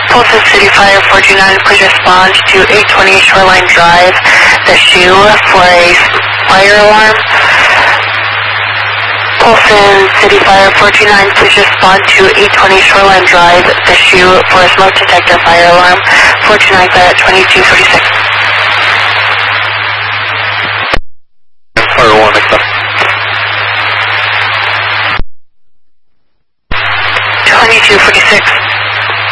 Polson City Fire 429, please respond to 820 Shoreline Drive, the shoe for a fire alarm. Polson City Fire 429, please respond to 820 Shoreline Drive, the shoe for a smoke detector fire alarm. 429 fire at 2246. Fire 1, accept. 2246.